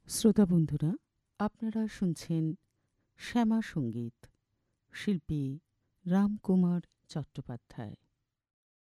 শ্রোতা বন্ধুরা, আপনারা শুনছেন শ্যামা সঙ্গীত, শিল্পী রামকুমার চট্টোপাধ্যায়।